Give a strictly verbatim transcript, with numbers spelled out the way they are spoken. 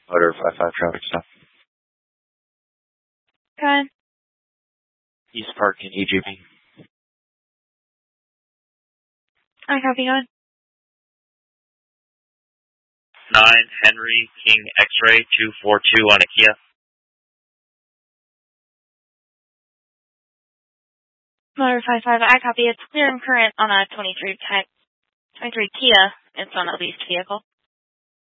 Motor five five traffic stop. Okay. East Park in E G P. I copy on. nine Henry King X-ray two four two on a Kia. Motor five five, I copy. It's clear and current on a twenty-three type, twenty-three Kia. It's on a leased vehicle.